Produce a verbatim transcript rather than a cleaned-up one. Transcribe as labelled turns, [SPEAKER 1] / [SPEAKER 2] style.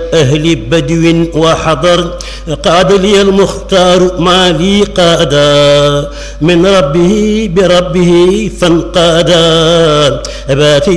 [SPEAKER 1] أهل بدو وحضر قاد لي المختار ما لي قادا من ربه بربه فانقادا.